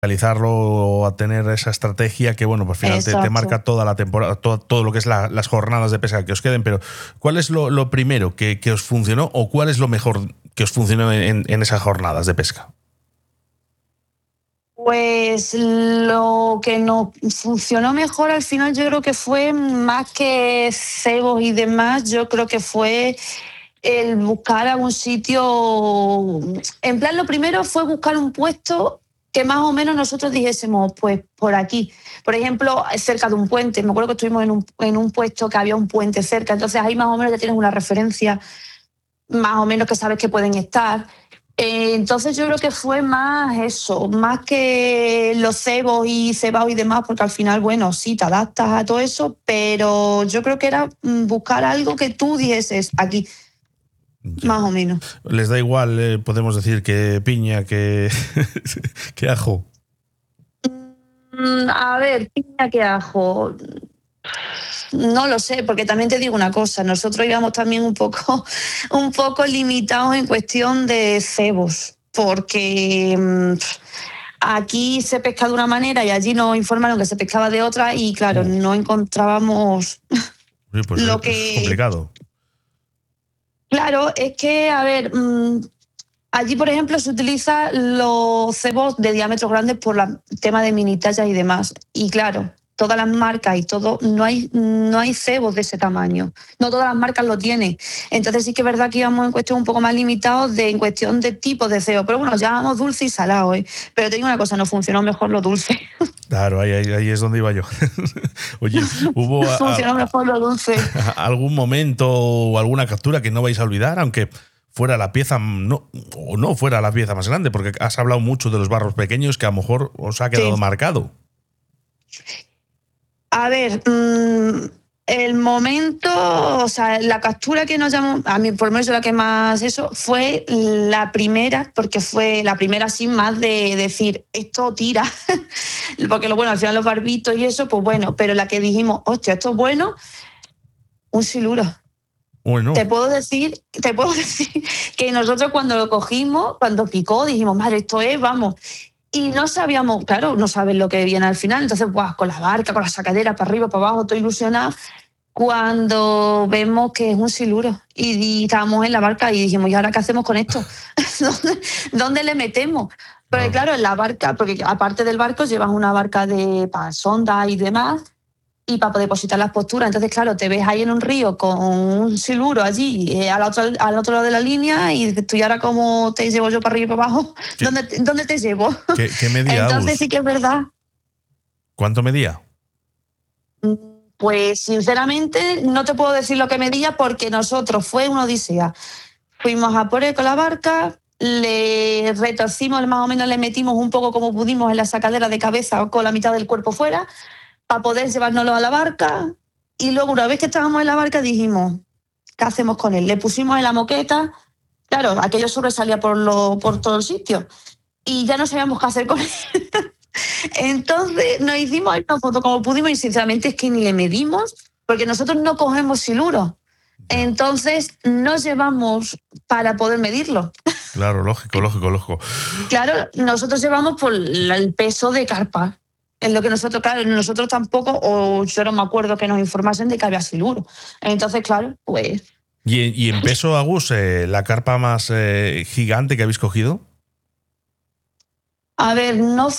realizarlo o a tener esa estrategia que, bueno, pues al final te marca toda la temporada, todo lo que es las jornadas de pesca que os queden. Pero ¿cuál es lo primero que os funcionó o cuál es lo mejor que os funcionó en esas jornadas de pesca? Pues lo que nos funcionó mejor al final yo creo que fue más que cebos y demás, yo creo que fue el buscar algún sitio. En plan, lo primero fue buscar un puesto que más o menos nosotros dijésemos, pues por aquí. Por ejemplo, cerca de un puente. Me acuerdo que estuvimos en un puesto que había un puente cerca, entonces ahí más o menos ya tienes una referencia, más o menos que sabes que pueden estar. Entonces yo creo que fue más eso, más que los cebos y cebaos y demás, porque al final, bueno, sí, te adaptas a todo eso, pero yo creo que era buscar algo que tú dijeses aquí. Ya. Más o menos. ¿Les da igual, podemos decir, que piña, que ajo? A ver, piña que ajo. No lo sé, porque también te digo una cosa, nosotros íbamos también un poco limitados en cuestión de cebos, porque aquí se pesca de una manera y allí nos informaron que se pescaba de otra y claro, no encontrábamos pues lo que... Es complicado. Claro, es que, a ver, allí, por ejemplo, se utilizan los cebos de diámetros grandes por el tema de mini tallas y demás. Y claro, todas las marcas y todo, no hay cebos de ese tamaño. No todas las marcas lo tienen. Entonces sí que es verdad que íbamos en cuestión un poco más limitados en cuestión de tipos de cebos. Pero bueno, llamamos dulce y salado, ¿eh? Pero te digo una cosa, nos funcionó mejor lo dulce. Claro, ahí es donde iba yo. Oye, ¿hubo funcionó mejor lo dulce. algún momento o alguna captura que no vais a olvidar, aunque fuera la pieza, no fuera la pieza más grande? Porque has hablado mucho de los barros pequeños que a lo mejor os ha quedado marcado. A ver, el momento, o sea, la captura que nos llamó, a mí por lo menos la que más eso, fue la primera, porque fue la primera sin más de decir, esto tira, porque bueno, al final los barbitos y eso, pues bueno, pero la que dijimos, hostia, esto es bueno, un siluro. Bueno. Te puedo decir que nosotros cuando lo cogimos, cuando picó, dijimos, madre, esto es, vamos. Y no sabíamos, claro, no sabes lo que viene al final. Entonces, con la barca, con la sacadera, para arriba, para abajo, todo ilusionado. Cuando vemos que es un siluro y estábamos en la barca y dijimos, ¿y ahora qué hacemos con esto? ¿Dónde le metemos? Pero claro, en la barca, porque aparte del barco llevas una barca para sonda y demás, y para poder depositar las posturas. Entonces, claro, te ves ahí en un río con un siluro allí, al otro lado de la línea, y dices, ¿tú y ahora cómo te llevo yo para arriba y para abajo? ¿Dónde te llevo? ¿Qué medía? Entonces sí que es verdad. ¿Cuánto medía? Pues sinceramente no te puedo decir lo que medía porque nosotros fue una odisea. Fuimos a por él con la barca, le retorcimos, más o menos le metimos un poco como pudimos en la sacadera de cabeza con la mitad del cuerpo fuera, para poder llevárnoslo a la barca. Y luego, una vez que estábamos en la barca, dijimos, ¿qué hacemos con él? Le pusimos en la moqueta, claro, aquello sobresalía por todo el sitio, y ya no sabíamos qué hacer con él. Entonces nos hicimos una foto como pudimos y sinceramente es que ni le medimos, porque nosotros no cogemos siluro. Entonces nos llevamos para poder medirlo. Claro, lógico. Claro, nosotros llevamos por el peso de carpa. En lo que nosotros tampoco, o yo no me acuerdo que nos informasen de que había siluro. Entonces, claro, pues... ¿Y en peso, Agus, la carpa más gigante que habéis cogido? A ver,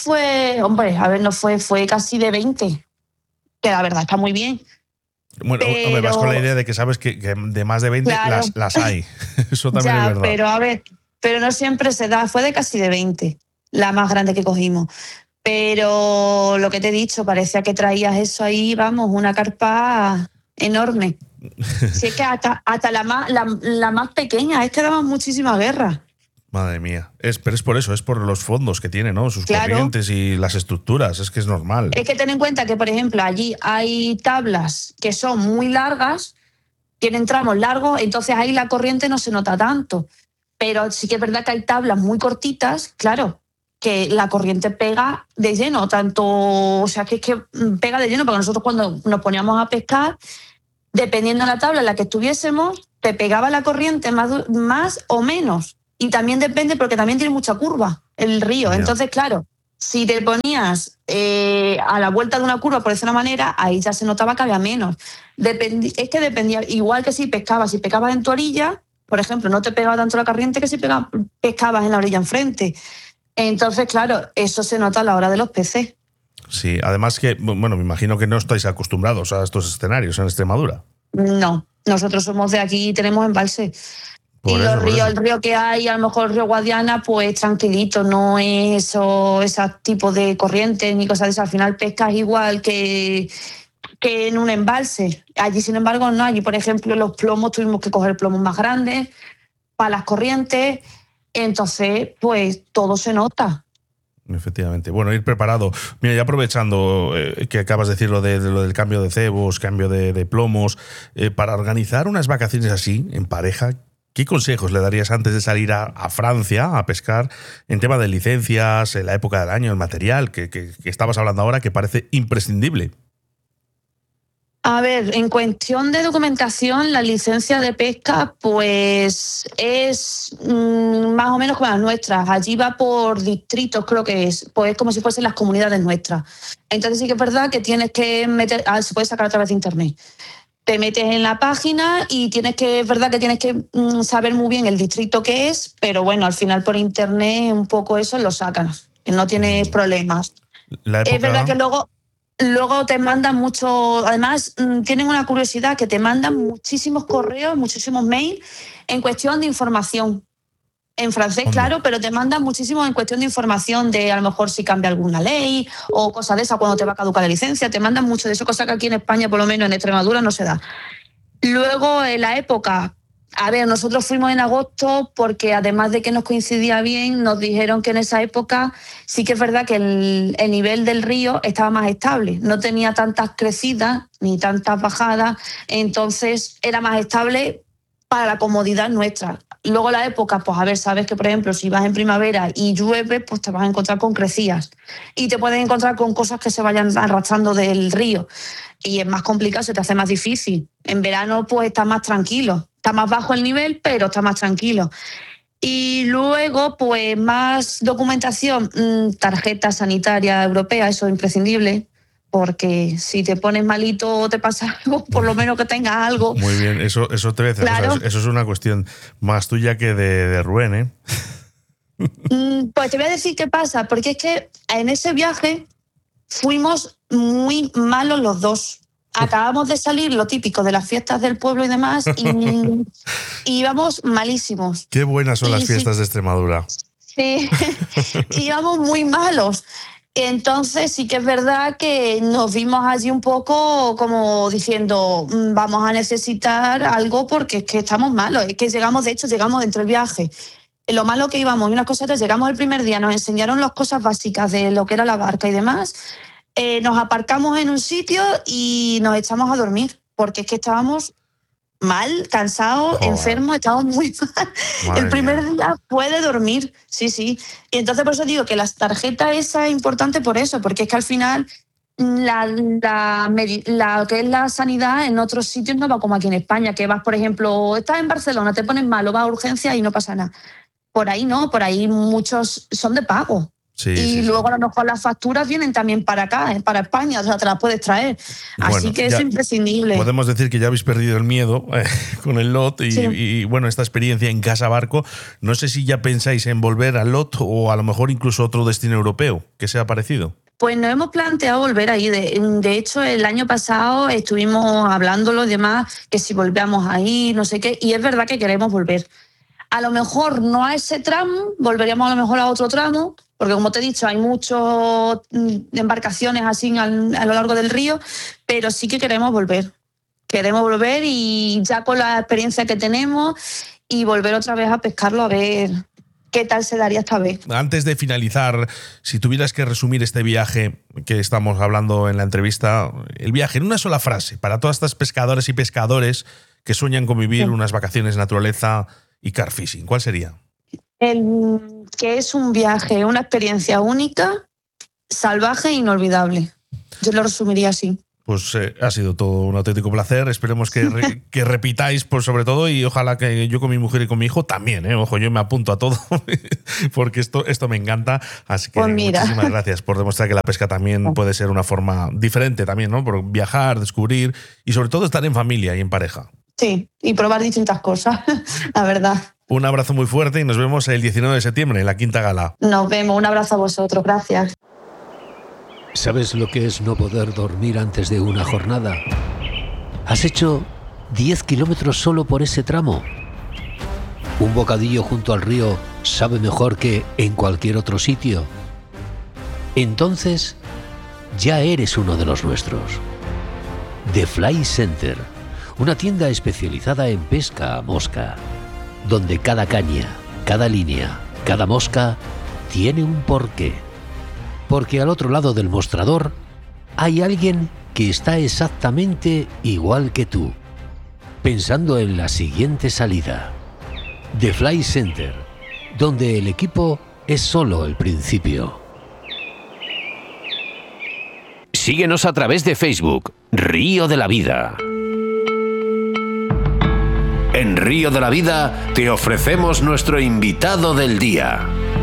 fue casi de 20, que la verdad está muy bien. Bueno, me vas con la idea de que sabes que de más de 20 claro. las hay. Eso también es verdad. Pero a ver, no siempre se da, fue de casi de 20, la más grande que cogimos. Pero lo que te he dicho, parecía que traías eso ahí, vamos, una carpa enorme. Si es que hasta la más pequeña, es que daban muchísima guerra. Madre mía. Pero es por eso, es por los fondos que tiene, ¿no? Sus corrientes y las estructuras, es que es normal. Es que ten en cuenta que, por ejemplo, allí hay tablas que son muy largas, tienen tramos largos, entonces ahí la corriente no se nota tanto. Pero sí que es verdad que hay tablas muy cortitas, claro, que la corriente pega de lleno, o sea, que es que pega de lleno, porque nosotros cuando nos poníamos a pescar, dependiendo de la tabla en la que estuviésemos, te pegaba la corriente más o menos. Y también depende, porque también tiene mucha curva el río. Yeah. Entonces, claro, Si te ponías a la vuelta de una curva, por decir una manera, ahí ya se notaba que había menos. Es que dependía, igual que si pescabas en tu orilla, por ejemplo, no te pegaba tanto la corriente que si pescabas en la orilla enfrente. Entonces, claro, eso se nota a la hora de los peces. Sí, además que, bueno, me imagino que no estáis acostumbrados a estos escenarios en Extremadura. No, nosotros somos de aquí y tenemos embalse. Y los ríos, el río que hay, a lo mejor el río Guadiana, pues tranquilito, no es ese tipo de corrientes ni cosas de esas. Al final pescas igual que en un embalse. Allí, sin embargo, no. Allí, por ejemplo, los plomos, tuvimos que coger plomos más grandes para las corrientes. Entonces, pues todo se nota. Efectivamente. Bueno, ir preparado. Mira, ya aprovechando que acabas de decir lo del cambio de cebos, cambio de plomos, para organizar unas vacaciones así, en pareja, ¿qué consejos le darías antes de salir a Francia a pescar en tema de licencias, en la época del año, el material que estabas hablando ahora, que parece imprescindible? A ver, en cuestión de documentación, la licencia de pesca pues es más o menos como las nuestras. Allí va por distritos, creo que es, pues como si fuesen las comunidades nuestras. Entonces sí que es verdad que tienes que meter, se puede sacar a través de internet. Te metes en la página y es verdad que tienes que saber muy bien el distrito que es, pero bueno, al final por internet un poco eso lo sacas, que no tienes problemas. Es verdad que luego te mandan mucho, además tienen una curiosidad que te mandan muchísimos correos, muchísimos mails en cuestión de información. En francés, claro, pero te mandan muchísimo en cuestión de información de a lo mejor si cambia alguna ley o cosas de esas cuando te va a caducar la licencia. Te mandan mucho de eso, cosa que aquí en España, por lo menos en Extremadura, no se da. Luego, en la época, a ver, nosotros fuimos en agosto porque además de que nos coincidía bien, nos dijeron que en esa época sí que es verdad que el nivel del río estaba más estable. No tenía tantas crecidas ni tantas bajadas, entonces era más estable para la comodidad nuestra. Luego la época, pues a ver, sabes que por ejemplo si vas en primavera y llueve, pues te vas a encontrar con crecidas y te puedes encontrar con cosas que se vayan arrastrando del río y es más complicado, se te hace más difícil. En verano pues está más tranquilo, está más bajo el nivel, pero está más tranquilo. Y luego pues más documentación, tarjeta sanitaria europea, eso es imprescindible. Porque si te pones malito o te pasa algo, por lo menos que tengas algo. Muy bien, eso te voy a decir. Claro. O sea, eso es una cuestión más tuya que de Rubén, ¿eh? Pues te voy a decir qué pasa, porque es que en ese viaje fuimos muy malos los dos. Acabamos de salir, lo típico de las fiestas del pueblo y demás, y íbamos malísimos. Qué buenas son las fiestas de Extremadura. Sí, íbamos muy malos. Entonces sí que es verdad que nos vimos allí un poco como diciendo vamos a necesitar algo porque es que estamos malos, es que llegamos dentro del viaje. Lo malo que íbamos, y unas cosas, llegamos el primer día, nos enseñaron las cosas básicas de lo que era la barca y demás, nos aparcamos en un sitio y nos echamos a dormir porque es que estábamos mal, cansado, enfermo, estamos muy mal. Madre el primer día puede dormir, sí. Y entonces por eso digo que la tarjeta esa es importante por eso, porque es que al final la que es la sanidad en otros sitios no va como aquí en España, que vas, por ejemplo, estás en Barcelona, te pones mal o vas a urgencia y no pasa nada. Por ahí no, por ahí muchos son de pago. Sí, luego a lo mejor las facturas vienen también para acá, para España, o sea, te las puedes traer. Así que eso es imprescindible. Podemos decir que ya habéis perdido el miedo con el LOT y bueno, esta experiencia en Casa Barco. No sé si ya pensáis en volver al LOT o a lo mejor incluso otro destino europeo que sea parecido. Pues nos hemos planteado volver ahí. De hecho, el año pasado estuvimos hablándolo y demás, que si volvíamos ahí, no sé qué, y es verdad que queremos volver. A lo mejor no a ese tramo, volveríamos a lo mejor a otro tramo, porque como te he dicho, hay muchas embarcaciones así a lo largo del río, pero sí que queremos volver. Queremos volver y ya con la experiencia que tenemos y volver otra vez a pescarlo a ver qué tal se daría esta vez. Antes de finalizar, si tuvieras que resumir este viaje que estamos hablando en la entrevista, el viaje en una sola frase, para todas estas pescadoras y pescadores que sueñan con vivir unas vacaciones de naturaleza y carfishing, ¿cuál sería? Que es un viaje, una experiencia única, salvaje e inolvidable. Yo lo resumiría así. Pues ha sido todo un auténtico placer. Esperemos que repitáis, por sobre todo, y ojalá que yo con mi mujer y con mi hijo también, ¿eh? Ojo, yo me apunto a todo porque esto me encanta. Así que pues muchísimas gracias por demostrar que la pesca también puede ser una forma diferente también, ¿no? Por viajar, descubrir y sobre todo estar en familia y en pareja. Sí, y probar distintas cosas, la verdad. Un abrazo muy fuerte y nos vemos el 19 de septiembre en la Quinta Gala. Nos vemos, un abrazo a vosotros, gracias. ¿Sabes lo que es no poder dormir antes de una jornada? ¿Has hecho 10 kilómetros solo por ese tramo? ¿Un bocadillo junto al río sabe mejor que en cualquier otro sitio? Entonces, ya eres uno de los nuestros. The Fly Center, una tienda especializada en pesca a mosca, donde cada caña, cada línea, cada mosca tiene un porqué. Porque al otro lado del mostrador hay alguien que está exactamente igual que tú, pensando en la siguiente salida. The Fly Center, donde el equipo es solo el principio. Síguenos a través de Facebook, Río de la Vida. En Río de la Vida te ofrecemos nuestro invitado del día.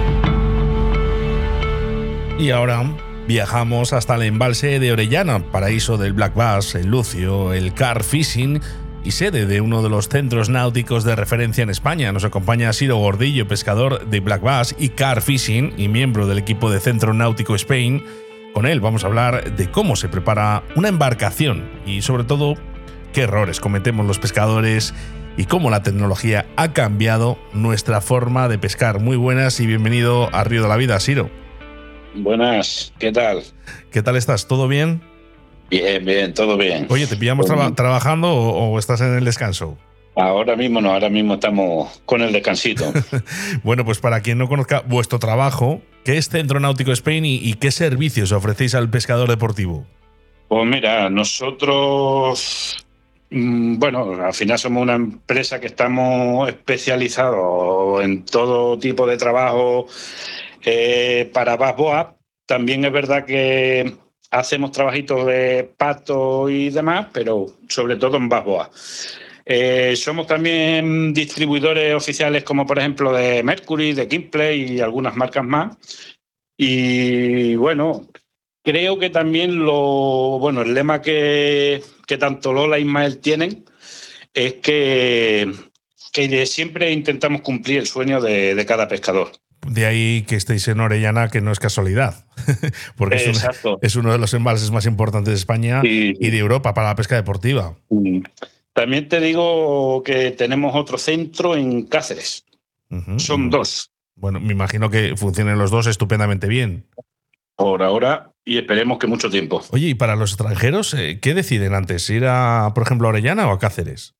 Y ahora viajamos hasta el embalse de Orellana, paraíso del black bass, el lucio, el carp fishing y sede de uno de los centros náuticos de referencia en España. Nos acompaña Ciro Gordillo, pescador de black bass y carp fishing y miembro del equipo de Centro Náutico Spain. Con él vamos a hablar de cómo se prepara una embarcación y sobre todo qué errores cometemos los pescadores y cómo la tecnología ha cambiado nuestra forma de pescar. Muy buenas y bienvenido a Río de la Vida, Ciro. Buenas, ¿qué tal? ¿Qué tal estás? ¿Todo bien? Bien, todo bien. Oye, ¿te pillamos trabajando o estás en el descanso? Ahora mismo no, ahora mismo estamos con el descansito. Bueno, pues para quien no conozca vuestro trabajo, ¿qué es Centro Náutico Spain y qué servicios ofrecéis al pescador deportivo? Pues mira, nosotros, bueno, al final somos una empresa que estamos especializados en todo tipo de trabajo para bass boa. También es verdad que hacemos trabajitos de pato y demás, pero sobre todo en bass boa. Somos también distribuidores oficiales como por ejemplo de Mercury, de Kingplay y algunas marcas más. Y bueno, creo que también el lema que tanto Lola e Ismael tienen es que siempre intentamos cumplir el sueño de cada pescador. De ahí que estéis en Orellana, que no es casualidad, porque es uno de los embalses más importantes de España y de Europa para la pesca deportiva. También te digo que tenemos otro centro en Cáceres. Son dos. Bueno, me imagino que funcionen los dos estupendamente bien. Por ahora, y esperemos que mucho tiempo. Oye, ¿y para los extranjeros qué deciden antes? ¿Ir a, por ejemplo, a Orellana o a Cáceres?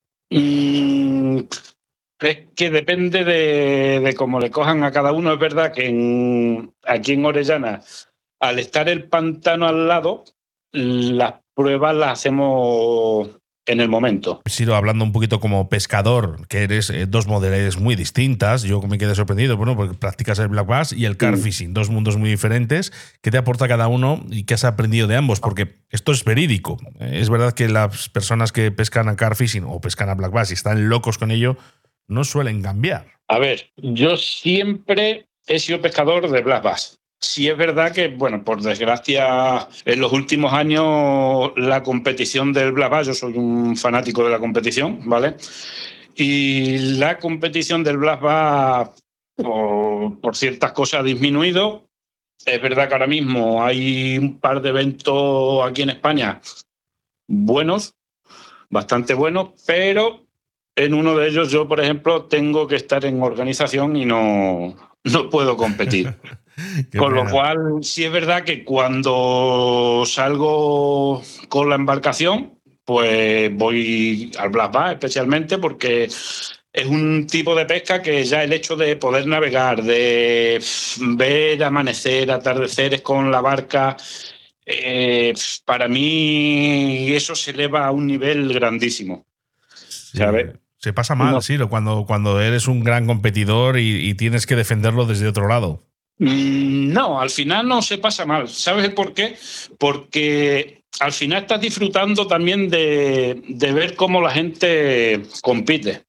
Es que depende de cómo le cojan a cada uno. Es verdad que aquí en Orellana, al estar el pantano al lado, las pruebas las hacemos en el momento. Sido hablando un poquito como pescador, que eres dos modalidades muy distintas. Yo me quedé sorprendido, bueno, porque practicas el black bass y el carp fishing, dos mundos muy diferentes. ¿Qué te aporta cada uno y qué has aprendido de ambos? Porque esto es verídico. Es verdad que las personas que pescan a carp fishing o pescan a black bass y están locos con ello, no suelen cambiar. A ver, yo siempre he sido pescador de black bass. Sí es verdad que, bueno, por desgracia, en los últimos años la competición del black bass, yo soy un fanático de la competición, ¿vale? Y la competición del black bass, por ciertas cosas, ha disminuido. Es verdad que ahora mismo hay un par de eventos aquí en España buenos, bastante buenos, pero en uno de ellos yo, por ejemplo, tengo que estar en organización y no puedo competir. Con lo cual, sí es verdad que cuando salgo con la embarcación, pues voy al black bass especialmente porque es un tipo de pesca que ya el hecho de poder navegar, de ver amanecer, atardeceres con la barca, para mí eso se eleva a un nivel grandísimo. ¿Sabes? Se pasa mal, sí, cuando eres un gran competidor y tienes que defenderlo desde otro lado. No, al final no se pasa mal. ¿Sabes por qué? Porque al final estás disfrutando también de ver cómo la gente compite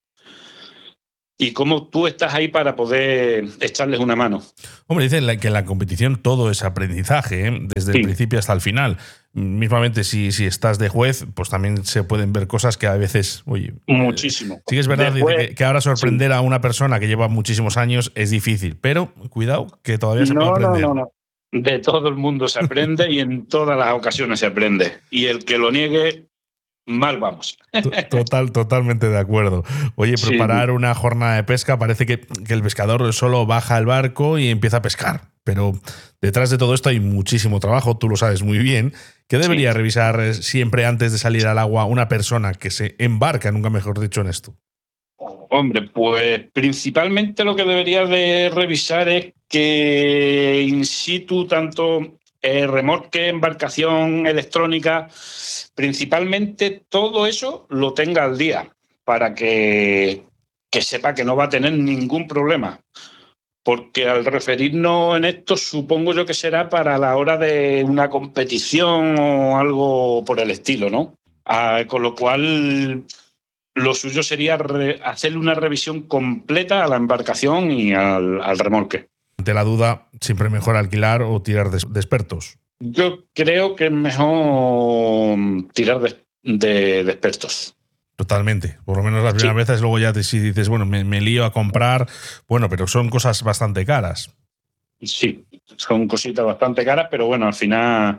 y cómo tú estás ahí para poder echarles una mano. Hombre, dicen que en la competición todo es aprendizaje, ¿eh? Desde el principio hasta el final. Mismamente si estás de juez, pues también se pueden ver cosas que a veces, oye… Muchísimo. Sí que es verdad que ahora sorprender a una persona que lleva muchísimos años es difícil, pero cuidado que todavía se puede aprender. No. De todo el mundo se aprende y en todas las ocasiones se aprende. Y el que lo niegue… mal vamos. Totalmente de acuerdo. Oye, preparar una jornada de pesca, parece que el pescador solo baja al barco y empieza a pescar, pero detrás de todo esto hay muchísimo trabajo, tú lo sabes muy bien. ¿Qué debería revisar siempre antes de salir al agua una persona que se embarca, nunca mejor dicho, en esto? Hombre, pues principalmente lo que debería de revisar es que in situ tanto… remolque, embarcación electrónica, principalmente todo eso lo tenga al día para que sepa que no va a tener ningún problema. Porque al referirnos en esto, supongo yo que será para la hora de una competición o algo por el estilo, ¿no? Con lo cual, lo suyo sería hacerle una revisión completa a la embarcación y al remolque. Ante la duda, siempre mejor alquilar o tirar de expertos. Yo creo que es mejor tirar de expertos. Totalmente. Por lo menos las primeras veces, luego ya si dices, bueno, me lío a comprar, bueno, pero son cosas bastante caras. Sí, son cositas bastante caras, pero bueno, al final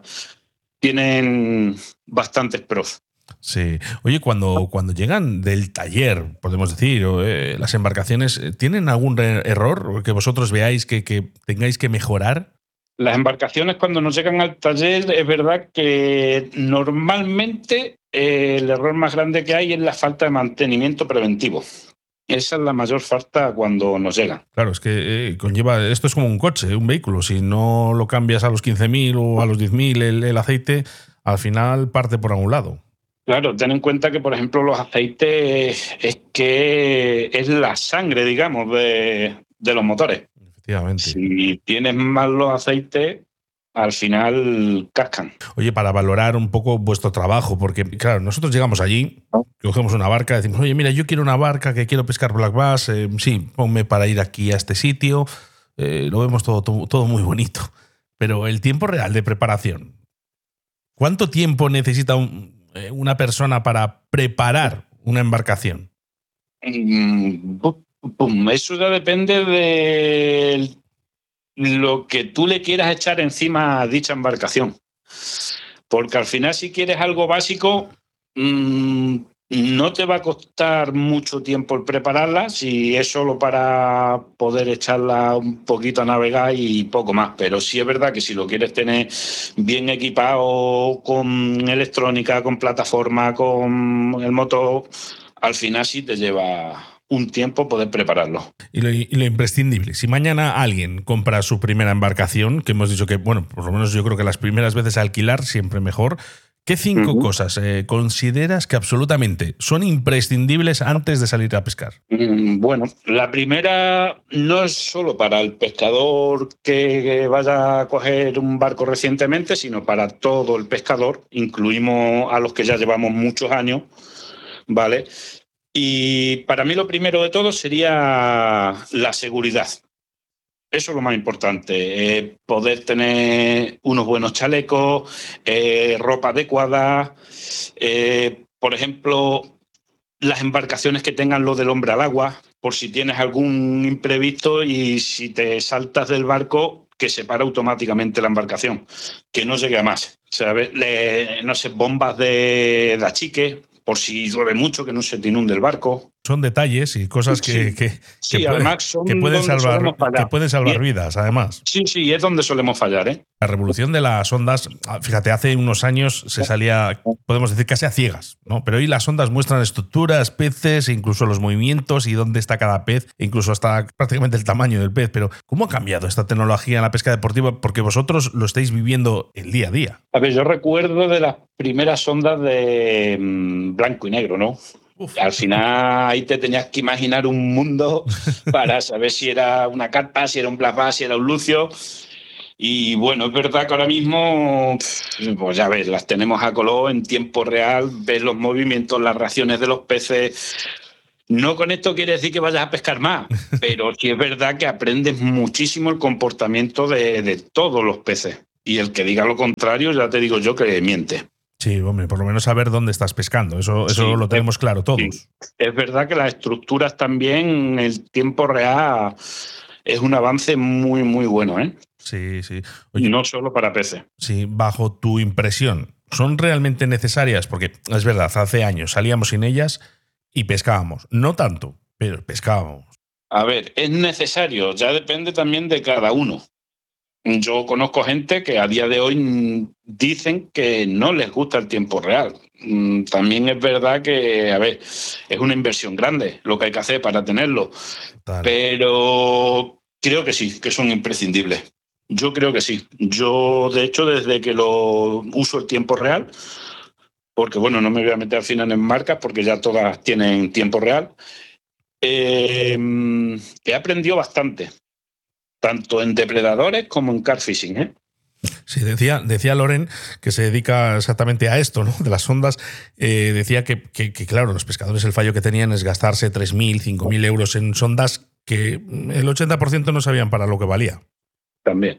tienen bastantes pros. Sí. Oye, cuando llegan del taller, podemos decir, las embarcaciones, ¿tienen algún error que vosotros veáis que tengáis que mejorar? Las embarcaciones cuando nos llegan al taller es verdad que normalmente el error más grande que hay es la falta de mantenimiento preventivo. Esa es la mayor falta cuando nos llegan. Claro, es que conlleva, esto es como un coche, un vehículo. Si no lo cambias a los 15.000 o a los 10.000 el aceite, al final parte por algún lado. Claro, ten en cuenta que, por ejemplo, los aceites es la sangre, digamos, de los motores. Efectivamente. Si tienes mal los aceites, al final cascan. Oye, para valorar un poco vuestro trabajo, porque, claro, nosotros llegamos allí, cogemos una barca, decimos, oye, mira, yo quiero una barca que quiero pescar black bass, sí, ponme para ir aquí a este sitio, lo vemos todo muy bonito. Pero el tiempo real de preparación, ¿cuánto tiempo necesita una persona para preparar una embarcación? Eso ya depende de lo que tú le quieras echar encima a dicha embarcación. Porque al final, si quieres algo básico, no te va a costar mucho tiempo el prepararla, si es solo para poder echarla un poquito a navegar y poco más. Pero sí es verdad que si lo quieres tener bien equipado con electrónica, con plataforma, con el motor, al final sí te lleva un tiempo poder prepararlo. Y lo imprescindible, si mañana alguien compra su primera embarcación, que hemos dicho que, bueno, por lo menos yo creo que las primeras veces alquilar siempre mejor, ¿qué 5 cosas consideras que absolutamente son imprescindibles antes de salir a pescar? Bueno, la primera no es solo para el pescador que vaya a coger un barco recientemente, sino para todo el pescador, incluimos a los que ya llevamos muchos años, ¿vale? Y para mí lo primero de todo sería la seguridad. Eso es lo más importante, poder tener unos buenos chalecos, ropa adecuada, por ejemplo, las embarcaciones que tengan lo del hombre al agua, por si tienes algún imprevisto y si te saltas del barco, que se para automáticamente la embarcación, que no llegue a más. ¿Sabes? No sé, bombas de achique, por si llueve mucho, que no se te inunde el barco. Son detalles y cosas que pueden salvar vidas, además. Sí, es donde solemos fallar, ¿eh? La revolución de las ondas, fíjate, hace unos años se salía, podemos decir, casi a ciegas, ¿no? Pero hoy las ondas muestran estructuras, peces, incluso los movimientos y dónde está cada pez, incluso hasta prácticamente el tamaño del pez. Pero ¿cómo ha cambiado esta tecnología en la pesca deportiva? Porque vosotros lo estáis viviendo el día a día. A ver, yo recuerdo de las primeras ondas de blanco y negro, ¿no? Uf. Al final ahí te tenías que imaginar un mundo para saber si era una carpa, si era un black bass, si era un lucio. Y bueno, es verdad que ahora mismo, pues ya ves, las tenemos a color en tiempo real, ves los movimientos, las reacciones de los peces. No con esto quiere decir que vayas a pescar más, pero sí es verdad que aprendes muchísimo el comportamiento de todos los peces. Y el que diga lo contrario, ya te digo yo que miente. Sí, hombre, por lo menos saber dónde estás pescando, eso sí, lo tenemos claro todos. Sí. Es verdad que las estructuras también, el tiempo real, es un avance muy, muy bueno, ¿eh? Sí, sí. Oye, no solo para peces. Sí, bajo tu impresión, ¿son realmente necesarias? Porque es verdad, hace años salíamos sin ellas y pescábamos. No tanto, pero pescábamos. A ver, es necesario, ya depende también de cada uno. Yo conozco gente que a día de hoy dicen que no les gusta el tiempo real. También es verdad que, a ver, es una inversión grande lo que hay que hacer para tenerlo. Total. Pero creo que sí, que son imprescindibles. Yo creo que sí. Yo, de hecho, desde que lo uso el tiempo real, porque, bueno, no me voy a meter al final en marcas porque ya todas tienen tiempo real, he aprendido bastante. Tanto en depredadores como en carp fishing, ¿eh? Sí, decía Loren, que se dedica exactamente a esto, ¿no? De las sondas, decía que, claro, los pescadores el fallo que tenían es gastarse 3.000, 5.000 euros en sondas que el 80% no sabían para lo que valía. También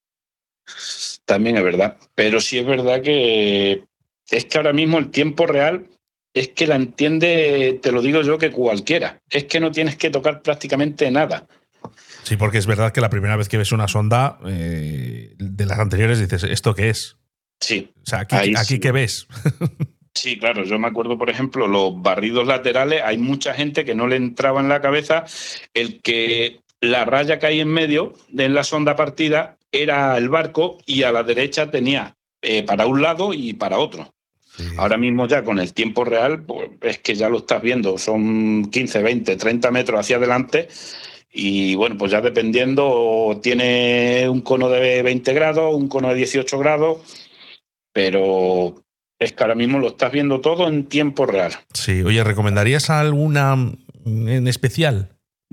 es verdad. Pero sí es verdad que es que ahora mismo el tiempo real es que la entiende, te lo digo yo, que cualquiera. Es que no tienes que tocar prácticamente nada. Sí, porque es verdad que la primera vez que ves una sonda de las anteriores dices, ¿esto qué es? Sí. O sea, aquí sí. ¿Qué ves? Sí, claro. Yo me acuerdo, por ejemplo, los barridos laterales. Hay mucha gente que no le entraba en la cabeza el que la raya que hay en medio de la sonda partida era el barco y a la derecha tenía para un lado y para otro. Sí. Ahora mismo ya con el tiempo real, pues es que ya lo estás viendo. Son 15, 20, 30 metros hacia adelante. Y bueno, pues ya dependiendo, tiene un cono de 20 grados, un cono de 18 grados, pero es que ahora mismo lo estás viendo todo en tiempo real. Sí, oye, ¿recomendarías alguna en especial?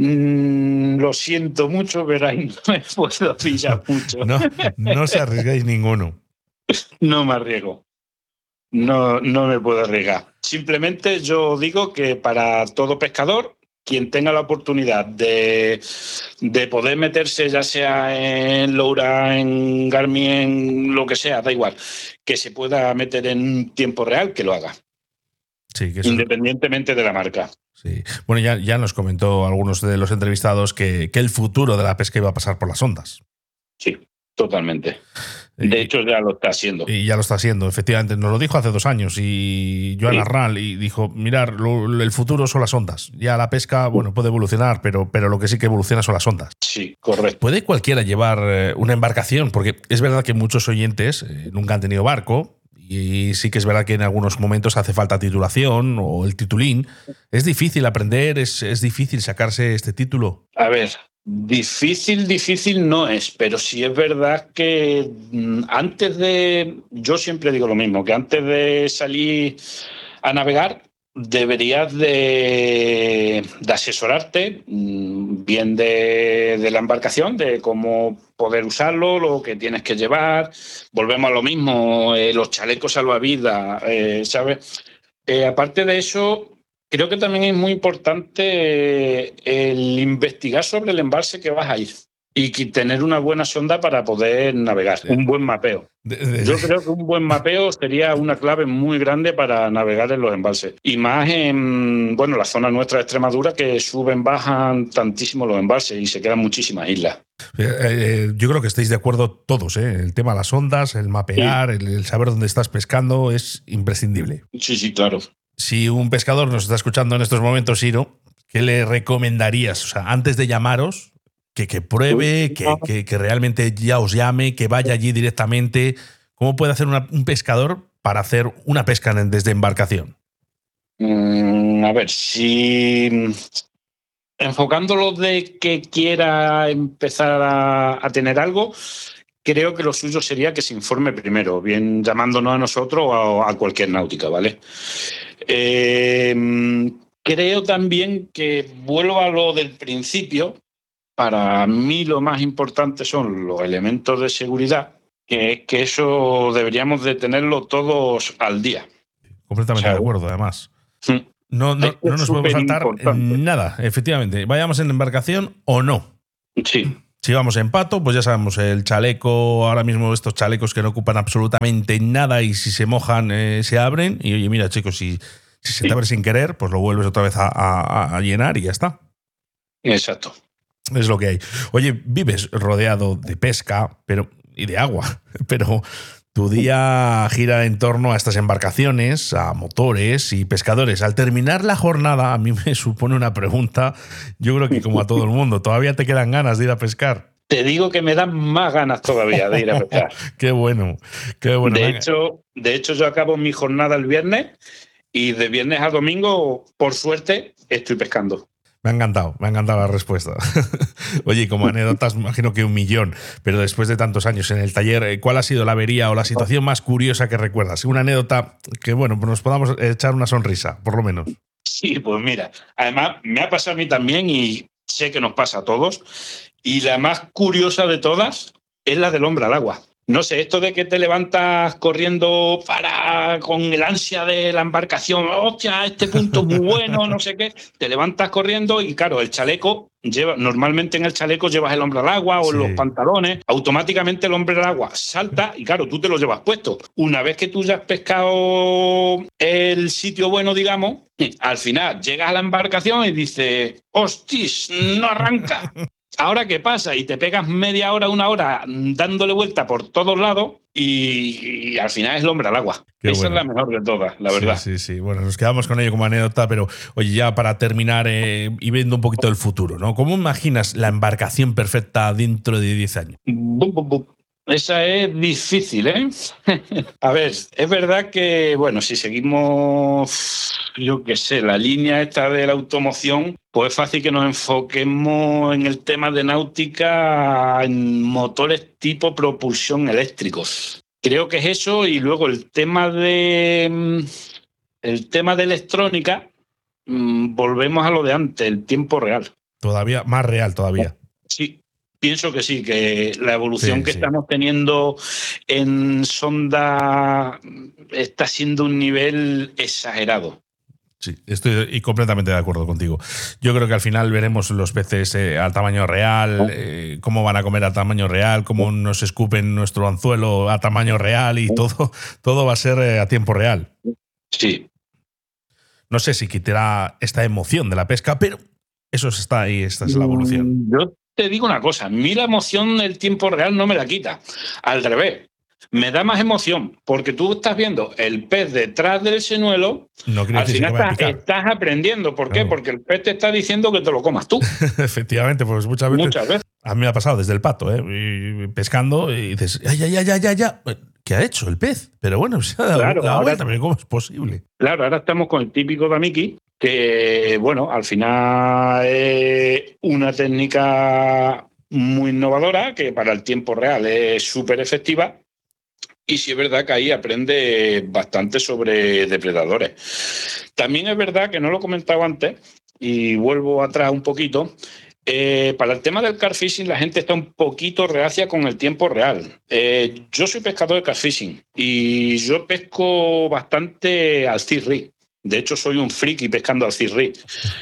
Lo siento mucho, pero ahí no me puedo pillar mucho. No os arriesgáis ninguno. No me arriesgo. No me puedo arriesgar. Simplemente yo digo que para todo pescador, quien tenga la oportunidad de poder meterse, ya sea en Loura, en Garmin, en lo que sea, da igual, que se pueda meter en tiempo real, que lo haga. Sí, que independientemente de la marca. Sí. Bueno, ya nos comentó algunos de los entrevistados que el futuro de la pesca iba a pasar por las ondas. Sí, totalmente. De hecho, ya lo está haciendo. Y ya lo está haciendo, efectivamente. Nos lo dijo hace 2 años y Joan Arral y dijo, mirar, el futuro son las ondas. Ya la pesca, bueno, puede evolucionar, pero lo que sí que evoluciona son las ondas. Sí, correcto. ¿Puede cualquiera llevar una embarcación? Porque es verdad que muchos oyentes nunca han tenido barco y sí que es verdad que en algunos momentos hace falta titulación o el titulín. ¿Es difícil aprender? ¿Es difícil sacarse este título? A ver, difícil no es, pero sí es verdad que yo siempre digo lo mismo, que antes de salir a navegar deberías de asesorarte bien de la embarcación, de cómo poder usarlo, lo que tienes que llevar. Volvemos a lo mismo, los chalecos salvavidas, ¿sabes? Aparte de eso, creo que también es muy importante el investigar sobre el embalse que vas a ir y tener una buena sonda para poder navegar, un buen mapeo. Yo creo que un buen mapeo sería una clave muy grande para navegar en los embalses. Y más en la zona nuestra de Extremadura, que suben, bajan tantísimo los embalses y se quedan muchísimas islas. Yo creo que estáis de acuerdo todos, ¿eh? El tema de las ondas, el mapear, sí. el saber dónde estás pescando es imprescindible. Sí, claro. Si un pescador nos está escuchando en estos momentos, Iro, ¿qué le recomendarías? O sea, antes de llamaros, que pruebe, que realmente ya os llame, que vaya allí directamente. ¿Cómo puede hacer un pescador para hacer una pesca desde embarcación? A ver, si enfocándolo de que quiera empezar a tener algo, creo que lo suyo sería que se informe primero, bien llamándonos a nosotros o a cualquier náutica, ¿vale? Creo también que vuelvo a lo del principio. para mí lo más importante son los elementos de seguridad, que eso deberíamos de tenerlo todos al día. Completamente de acuerdo, además. No nos podemos saltar nada, efectivamente. Vayamos en embarcación o no. Sí. Si vamos en pato, pues ya sabemos, el chaleco, ahora mismo estos chalecos que no ocupan absolutamente nada y si se mojan se abren. Y oye, mira, chicos, si se te abre sin querer, pues lo vuelves otra vez a llenar y ya está. Exacto. Es lo que hay. Oye, vives rodeado de pesca y de agua, pero tu día gira en torno a estas embarcaciones, a motores y pescadores. Al terminar la jornada, a mí me supone una pregunta, yo creo que como a todo el mundo, ¿todavía te quedan ganas de ir a pescar? Te digo que me dan más ganas todavía de ir a pescar. Qué bueno, qué bueno. De hecho, yo acabo mi jornada el viernes y de viernes a domingo, por suerte, estoy pescando. Me ha encantado la respuesta. Oye, como anécdotas, me imagino que 1.000.000, pero después de tantos años en el taller, ¿cuál ha sido la avería o la situación más curiosa que recuerdas? Una anécdota que, bueno, pues nos podamos echar una sonrisa, por lo menos. Sí, pues mira, además me ha pasado a mí también y sé que nos pasa a todos. Y la más curiosa de todas es la del hombre al agua. No sé, esto de que te levantas corriendo con el ansia de la embarcación, hostia, este punto es muy bueno, no sé qué, te levantas corriendo y claro, el chaleco, normalmente en el chaleco llevas el hombre al agua o los pantalones, automáticamente el hombre al agua salta y claro, tú te lo llevas puesto. Una vez que tú ya has pescado el sitio bueno, digamos, al final llegas a la embarcación y dices, hostis, no arranca. ¿Ahora qué pasa? Y te pegas media hora, 1 hora dándole vuelta por todos lados y al final es el hombre al agua. Esa es la mejor de todas, la verdad. Sí. Bueno, nos quedamos con ello como anécdota, pero oye, ya para terminar y viendo un poquito el futuro, ¿no? ¿Cómo imaginas la embarcación perfecta dentro de 10 años? Esa es difícil, ¿eh? A ver, es verdad que, bueno, si seguimos, yo qué sé, la línea esta de la automoción, pues es fácil que nos enfoquemos en el tema de náutica en motores tipo propulsión eléctricos. Creo que es eso y luego el tema de electrónica, volvemos a lo de antes, el tiempo real. Todavía, más real todavía. Sí. Pienso que sí, que la evolución que estamos teniendo en sonda está siendo un nivel exagerado. Sí, estoy completamente de acuerdo contigo. Yo creo que al final veremos los peces al tamaño real, cómo van a comer a tamaño real, cómo nos escupen nuestro anzuelo a tamaño real y todo va a ser a tiempo real. Sí. No sé si quitará esta emoción de la pesca, pero eso está ahí, esta es la evolución. Yo te digo una cosa, a mí la emoción del tiempo real no me la quita. Al revés, me da más emoción, porque tú estás viendo el pez detrás del señuelo, al final estás aprendiendo. ¿Por qué? Porque el pez te está diciendo que te lo comas tú. Efectivamente, pues muchas veces. A mí me ha pasado desde el pato, pescando, y dices, ya. ¿Qué ha hecho el pez? Pero bueno, ahora también, ¿cómo es posible? Claro, ahora estamos con el típico damiki, que, bueno, al final es una técnica muy innovadora, que para el tiempo real es súper efectiva. Y sí es verdad que ahí aprende bastante sobre depredadores. También es verdad que no lo he comentado antes, y vuelvo atrás un poquito. Para el tema del carfishing, la gente está un poquito reacia con el tiempo real. Yo soy pescador de carfishing y yo pesco bastante al CIRRI. De hecho, soy un friki pescando al CIRRI.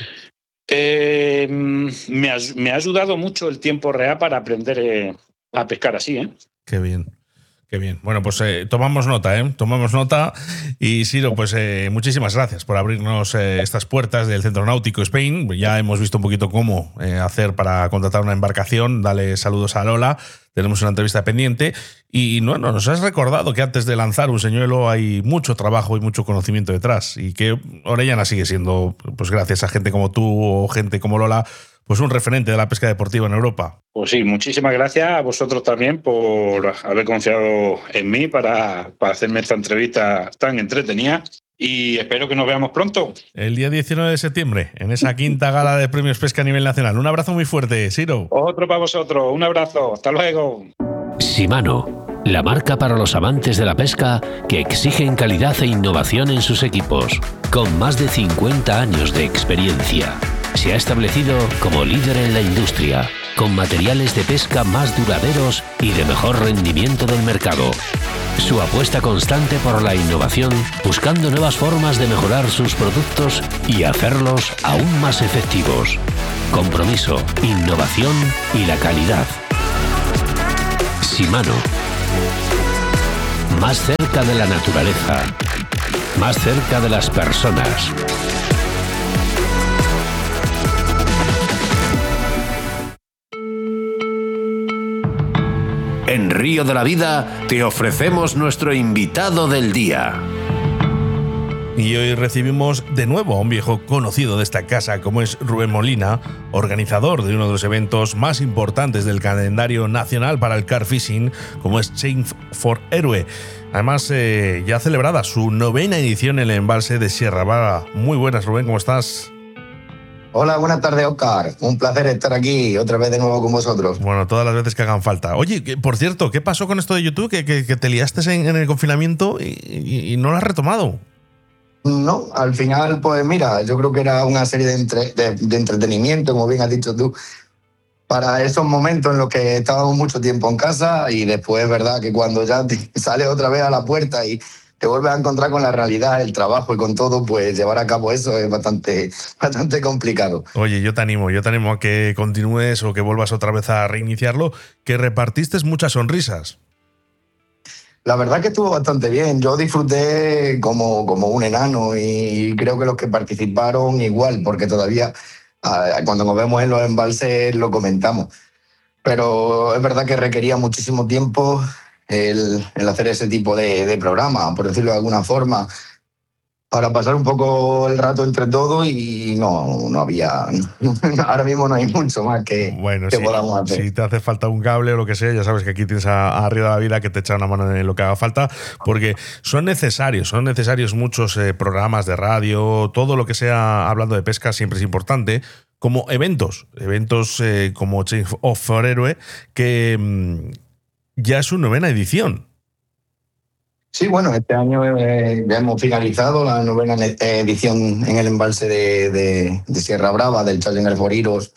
Me ha ayudado mucho el tiempo real para aprender a pescar así, ¿eh? Qué bien. Qué bien. Bueno, pues tomamos nota, ¿eh? Tomamos nota. Y Siro, pues muchísimas gracias por abrirnos estas puertas del Centro Náutico Spain. Ya hemos visto un poquito cómo hacer para contratar una embarcación. Dale saludos a Lola. Tenemos una entrevista pendiente. Y bueno, nos has recordado que antes de lanzar un señuelo hay mucho trabajo y mucho conocimiento detrás. Y que Orellana sigue siendo, pues gracias a gente como tú o gente como Lola, pues un referente de la pesca deportiva en Europa. Pues sí, muchísimas gracias a vosotros también por haber confiado en mí para hacerme esta entrevista tan entretenida y espero que nos veamos pronto. El día 19 de septiembre, en esa quinta gala de premios pesca a nivel nacional. Un abrazo muy fuerte, Siro. Otro para vosotros, un abrazo, hasta luego. Shimano, la marca para los amantes de la pesca que exigen calidad e innovación en sus equipos, con más de 50 años de experiencia. Se ha establecido como líder en la industria. con materiales de pesca más duraderos y de mejor rendimiento del mercado. Su apuesta constante por la innovación, buscando nuevas formas de mejorar sus productos y hacerlos aún más efectivos. Compromiso, innovación y la calidad. Shimano. Más cerca de la naturaleza. Más cerca de las personas. En Río de la Vida te ofrecemos nuestro invitado del día. Y hoy recibimos de nuevo a un viejo conocido de esta casa, como es Rubén Molina, organizador de uno de los eventos más importantes del calendario nacional para el car fishing, como es Chain for Héroe. Además, ya celebrada su 9ª edición en el embalse de Sierra Brava. Muy buenas, Rubén, ¿cómo estás? Hola, buenas tardes, Óscar. Un placer estar aquí otra vez de nuevo con vosotros. Bueno, todas las veces que hagan falta. Oye, por cierto, ¿qué pasó con esto de YouTube? Que te liaste en el confinamiento y no lo has retomado. No, al final, pues mira, yo creo que era una serie de entretenimiento, como bien has dicho tú, para esos momentos en los que estábamos mucho tiempo en casa y después es verdad que cuando ya te sales otra vez a la puerta y te vuelves a encontrar con la realidad, el trabajo y con todo, pues llevar a cabo eso es bastante complicado. Oye, yo te animo a que continúes o que vuelvas otra vez a reiniciarlo, que repartiste muchas sonrisas. La verdad que estuvo bastante bien. Yo disfruté como un enano y creo que los que participaron igual, porque todavía cuando nos vemos en los embalses lo comentamos. Pero es verdad que requería muchísimo tiempo el hacer ese tipo de programa, por decirlo de alguna forma, para pasar un poco el rato entre todos y no había... Ahora mismo no hay mucho más que podamos hacer. Si te hace falta un cable o lo que sea, ya sabes que aquí tienes a Río de la Vida que te echa una mano en lo que haga falta, porque son necesarios muchos programas de radio, todo lo que sea hablando de pesca siempre es importante, como eventos como Chain for Héroe, que ya es su 9ª edición. Sí, bueno, este año ya hemos finalizado la 9ª edición en el embalse de Sierra Brava del Challenger for Heroes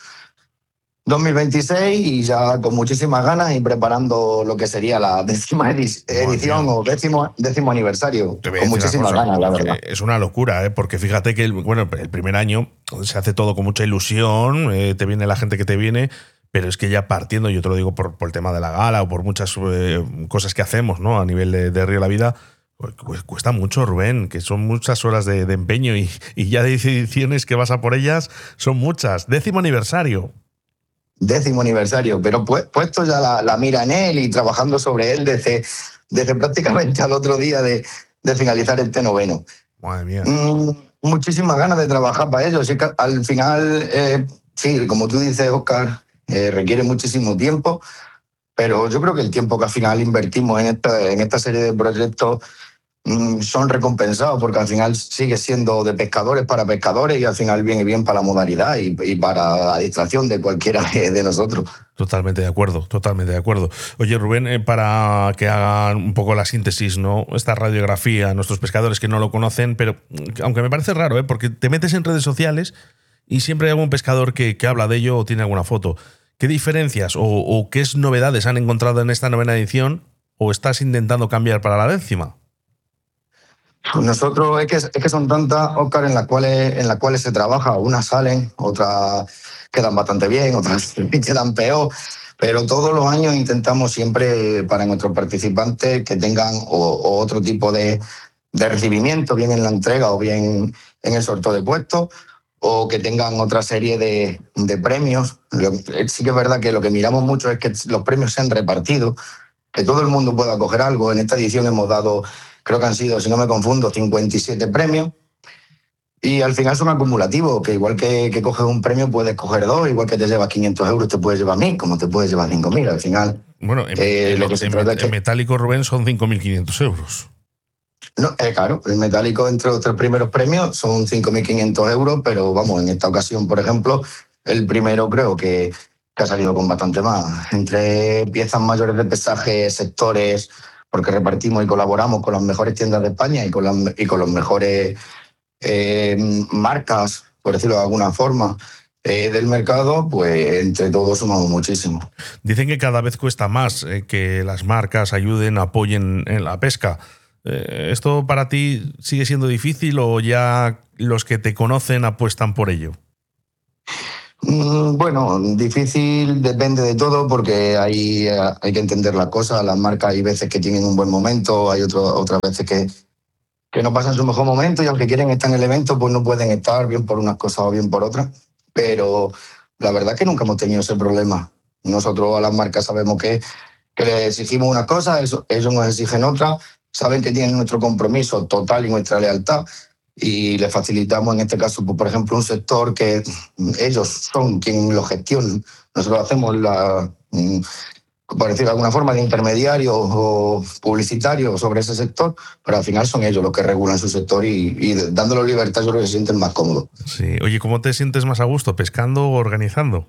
2026 y ya con muchísimas ganas y preparando lo que sería la 10ª edición o décimo aniversario. Con muchísimas ganas, la verdad. Es una locura, porque fíjate que el primer año se hace todo con mucha ilusión, te viene la gente que te viene, pero es que ya partiendo, yo te lo digo por el tema de la gala o por muchas cosas que hacemos, ¿no? A nivel de Río de la Vida, pues cuesta mucho, Rubén, que son muchas horas de empeño y ya de ediciones que vas a por ellas son muchas. 10º aniversario. 10º aniversario, pero puesto ya la mira en él y trabajando sobre él desde prácticamente al otro día de finalizar este 9º. Madre mía. Muchísimas ganas de trabajar para ello. Así que al final, sí, como tú dices, Óscar, requiere muchísimo tiempo, pero yo creo que el tiempo que al final invertimos en esta serie de proyectos son recompensados, porque al final sigue siendo de pescadores para pescadores y al final viene bien para la modalidad y para la distracción de cualquiera de nosotros. Totalmente de acuerdo. Oye, Rubén, para que hagan un poco la síntesis, ¿no? Esta radiografía, nuestros pescadores que no lo conocen, pero aunque me parece raro, porque te metes en redes sociales y siempre hay algún pescador que habla de ello o tiene alguna foto. ¿Qué diferencias o qué novedades han encontrado en esta 9ª edición o estás intentando cambiar para la 10ª? Nosotros es que son tantas, Óscar, en las cuales se trabaja. Unas salen, otras quedan bastante bien, otras quedan peor. Pero todos los años intentamos siempre para nuestros participantes que tengan o otro tipo de recibimiento, bien en la entrega o bien en el sorteo de puestos, o que tengan otra serie de premios. Sí que es verdad que lo que miramos mucho es que los premios sean repartidos, que todo el mundo pueda coger algo. En esta edición hemos dado, creo que han sido, si no me confundo, 57 premios. Y al final son acumulativos, que igual que coges un premio puedes coger 2, igual que te llevas 500 euros te puedes llevar 1.000, como te puedes llevar 5.000. Al final, bueno, en metálico, Rubén, son 5.500 euros. No, claro, el metálico entre los 3 primeros premios son 5.500 euros, pero vamos, en esta ocasión, por ejemplo, el primero creo que ha salido con bastante más. Entre piezas mayores de pesaje, sectores, porque repartimos y colaboramos con las mejores tiendas de España y con los mejores marcas, por decirlo de alguna forma, del mercado, pues entre todos sumamos muchísimo. Dicen que cada vez cuesta más que las marcas ayuden, apoyen en la pesca. ¿Esto para ti sigue siendo difícil o ya los que te conocen apuestan por ello? Bueno, difícil depende de todo, porque hay que entender las cosas. Las marcas hay veces que tienen un buen momento, hay otras veces que no pasan su mejor momento, y aunque quieren estar en el evento, pues no pueden estar, bien por unas cosas o bien por otras. Pero la verdad es que nunca hemos tenido ese problema. Nosotros a las marcas sabemos que les exigimos una cosa, ellos nos exigen otra, saben que tienen nuestro compromiso total y nuestra lealtad, y les facilitamos en este caso, por ejemplo, un sector que ellos son quienes lo gestionan. Nosotros hacemos por decirlo de alguna forma, de intermediarios o publicitarios sobre ese sector, pero al final son ellos los que regulan su sector, y dándole libertad yo creo que se sienten más cómodos. Sí. Oye, ¿cómo te sientes más a gusto, pescando o organizando?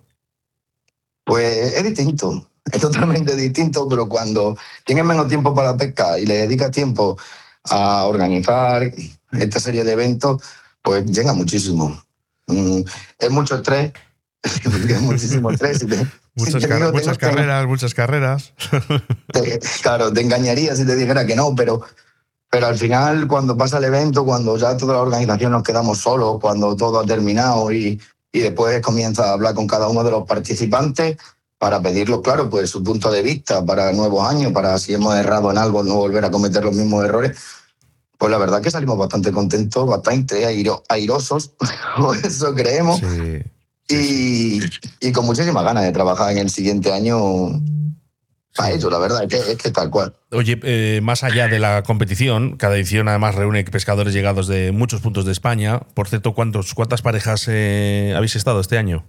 Pues es distinto, es totalmente distinto, pero cuando tienes menos tiempo para la pesca y le dedicas tiempo a organizar esta serie de eventos, pues llega muchísimo. Es mucho estrés, es muchísimo estrés. Muchas carreras. Claro, te engañaría si te dijera que no, pero al final, cuando pasa el evento, cuando ya toda la organización nos quedamos solos, cuando todo ha terminado y después comienza a hablar con cada uno de los participantes para pedirlos, claro, pues su punto de vista para nuevos años, para si hemos errado en algo no volver a cometer los mismos errores, pues la verdad que salimos bastante contentos, bastante airosos, o eso creemos. Sí. Y con muchísimas ganas de trabajar en el siguiente año para ello, la verdad, es que tal cual. Oye, más allá de la competición, cada edición además reúne pescadores llegados de muchos puntos de España. Por cierto, ¿cuántas parejas habéis estado este año?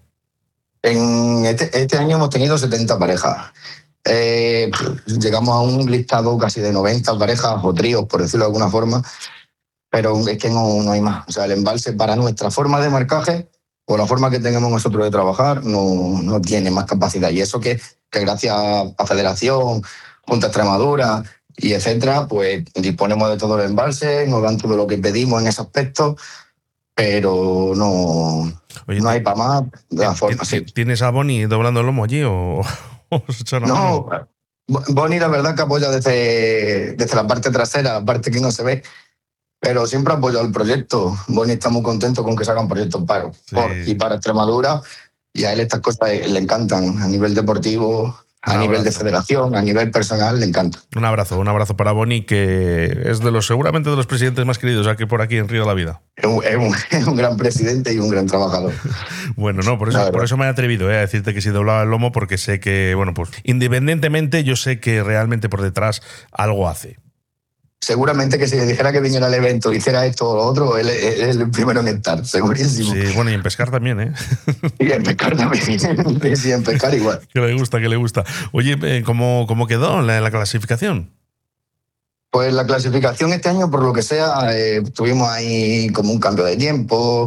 En este año hemos tenido 70 parejas. Llegamos a un listado casi de 90 parejas o tríos, por decirlo de alguna forma, pero es que no hay más. O sea, el embalse para nuestra forma de marcaje o la forma que tengamos nosotros de trabajar no tiene más capacidad. Y eso que gracias a Federación, Junta de Extremadura y etcétera, pues disponemos de todo el embalse, nos dan todo lo que pedimos en ese aspecto, pero no hay para más de la forma. ¿Tienes a Bonnie doblando el lomo allí o no? Bonnie la verdad que apoya desde la parte trasera, la parte que no se ve, pero siempre ha apoyado el proyecto. Bonnie está muy contento con que se hagan proyectos por y para Extremadura, y a él estas cosas le encantan a nivel deportivo, a nivel de federación, a nivel personal, le encanta. Un abrazo para Bonnie, que es seguramente de los presidentes más queridos aquí por aquí en Río de la Vida. Es un gran presidente y un gran trabajador. Bueno, no, por eso me he atrevido a decirte que sí doblaba el lomo, porque sé que, bueno, pues independientemente, yo sé que realmente por detrás algo hace. Seguramente que si le dijera que viniera al evento, hiciera esto o lo otro, él es el primero en estar, segurísimo. Sí, bueno, y en pescar también, ¿eh? Y en pescar también, sí, en pescar igual. Que le gusta. Oye, ¿cómo quedó la clasificación? Pues la clasificación este año, por lo que sea, tuvimos ahí como un cambio de tiempo,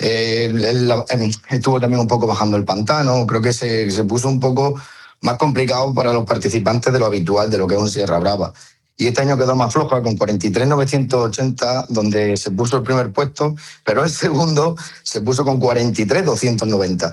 estuvo también un poco bajando el pantano, creo que se puso un poco más complicado para los participantes de lo habitual, de lo que es un Sierra Brava. Y este año quedó más floja, con 43.980, donde se puso el primer puesto, pero el segundo se puso con 43.290.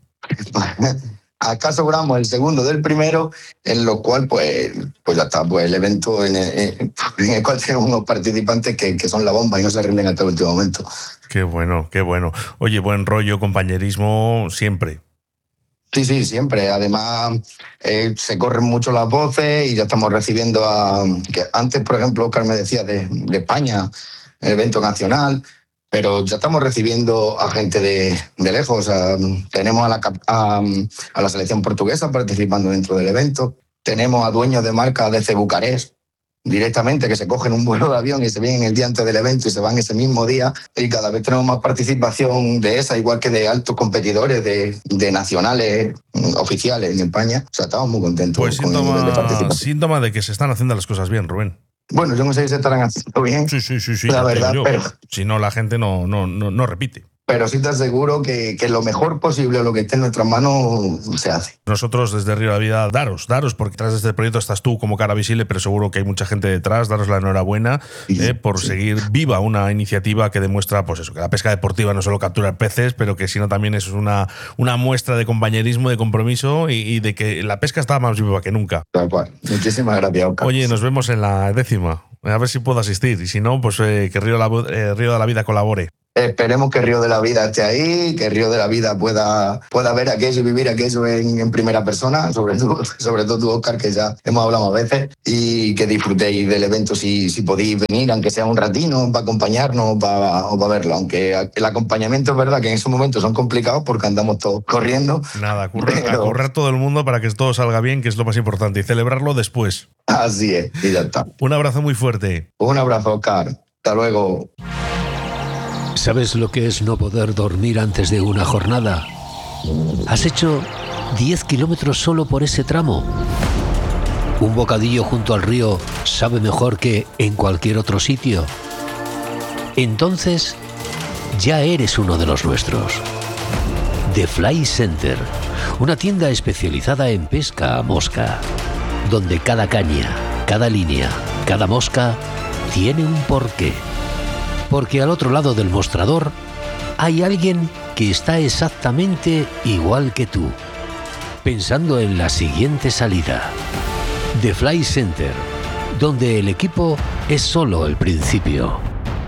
Acá sobramos el segundo del primero, en lo cual pues ya está, pues el evento en el cual tenemos unos participantes que son la bomba y no se rinden hasta el último momento. Qué bueno, qué bueno. Oye, buen rollo, compañerismo siempre. Sí, siempre. Además, se corren mucho las voces y ya estamos recibiendo que antes, por ejemplo, Oscar me decía de España, el evento nacional, pero ya estamos recibiendo a gente de lejos. Tenemos a la selección portuguesa participando dentro del evento. Tenemos a dueños de marca desde Bucarest, directamente, que se cogen un vuelo de avión y se vienen el día antes del evento y se van ese mismo día, y cada vez tenemos más participación de esa, igual que de altos competidores de nacionales oficiales en España. O sea, estamos muy contentos con el nivel de participación. Síntoma de que se están haciendo las cosas bien, Rubén. Bueno, yo no sé si se estarán haciendo bien. Sí. La verdad, pero si no, la gente no repite. pero sí te aseguro que lo mejor posible, lo que esté en nuestras manos, se hace. Nosotros desde Río de la Vida, daros, porque detrás de este proyecto estás tú como cara visible, pero seguro que hay mucha gente detrás, daros la enhorabuena por seguir viva una iniciativa que demuestra pues eso, que la pesca deportiva no solo capturar peces, pero que sino también es una muestra de compañerismo, de compromiso y de que la pesca está más viva que nunca. Tal cual. Muchísimas gracias, Oscar. Oye, nos vemos en la 10ª. A ver si puedo asistir. Y si no, pues que Río de la Vida colabore. Esperemos que Río de la Vida esté ahí, que Río de la Vida pueda ver aquello y vivir aquello en primera persona, sobre todo tú, Oscar, que ya hemos hablado más veces, y que disfrutéis del evento si podéis venir, aunque sea un ratino, para acompañarnos o para verlo. Aunque el acompañamiento es verdad que en esos momentos son complicados porque andamos todos corriendo. Nada, a correr todo el mundo para que todo salga bien, que es lo más importante, y celebrarlo después. Así es, y ya está. Un abrazo muy fuerte. Un abrazo, Oscar. Hasta luego. ¿Sabes lo que es no poder dormir antes de una jornada? ¿Has hecho 10 kilómetros solo por ese tramo? ¿Un bocadillo junto al río sabe mejor que en cualquier otro sitio? Entonces, ya eres uno de los nuestros. The Fly Center, una tienda especializada en pesca a mosca, donde cada caña, cada línea, cada mosca tiene un porqué. Porque al otro lado del mostrador hay alguien que está exactamente igual que tú, pensando en la siguiente salida. The Fly Center, donde el equipo es solo el principio.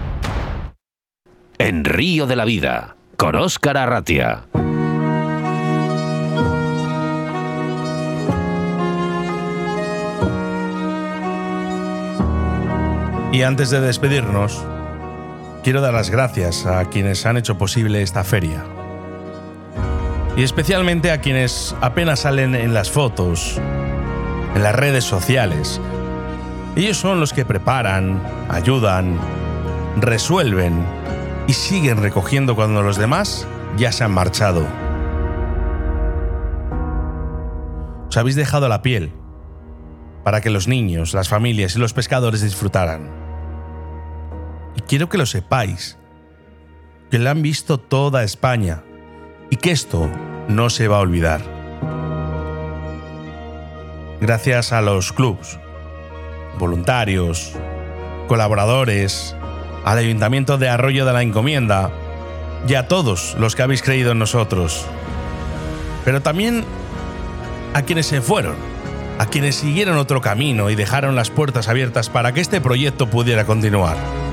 En Río de la Vida, con Óscar Arratia. Y antes de despedirnos, quiero dar las gracias a quienes han hecho posible esta feria. Y especialmente a quienes apenas salen en las fotos, en las redes sociales. Ellos son los que preparan, ayudan, resuelven y siguen recogiendo cuando los demás ya se han marchado. Os habéis dejado la piel para que los niños, las familias y los pescadores disfrutaran. Y quiero que lo sepáis, que lo han visto toda España y que esto no se va a olvidar. Gracias a los clubs, voluntarios, colaboradores, al Ayuntamiento de Arroyo de la Encomienda y a todos los que habéis creído en nosotros. Pero también a quienes se fueron, a quienes siguieron otro camino y dejaron las puertas abiertas para que este proyecto pudiera continuar.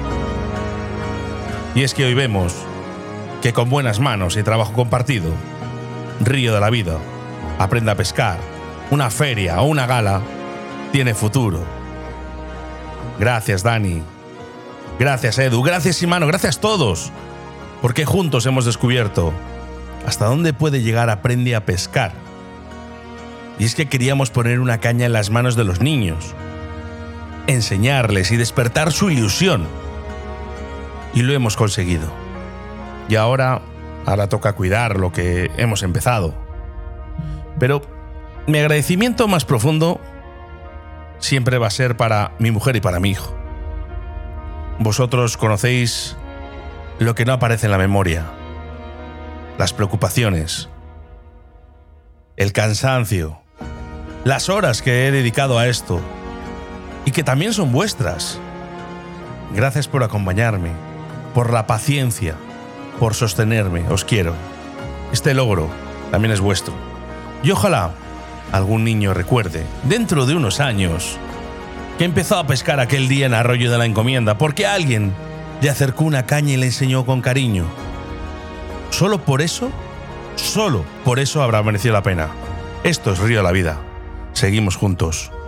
Y es que hoy vemos que con buenas manos y trabajo compartido, Río de la Vida, Aprenda a Pescar, una feria o una gala, tiene futuro. Gracias, Dani. Gracias, Edu. Gracias, Imano. Gracias a todos. Porque juntos hemos descubierto hasta dónde puede llegar Aprende a Pescar. Y es que queríamos poner una caña en las manos de los niños, enseñarles y despertar su ilusión. Y lo hemos conseguido. Y ahora toca cuidar lo que hemos empezado. Pero mi agradecimiento más profundo siempre va a ser para mi mujer y para mi hijo. Vosotros conocéis lo que no aparece en la memoria, las preocupaciones, el cansancio, las horas que he dedicado a esto y que también son vuestras. Gracias por acompañarme, por la paciencia, por sostenerme, os quiero. Este logro también es vuestro. Y ojalá algún niño recuerde, dentro de unos años, que empezó a pescar aquel día en Arroyo de la Encomienda porque alguien le acercó una caña y le enseñó con cariño. Solo por eso habrá merecido la pena. Esto es Río de la Vida. Seguimos juntos.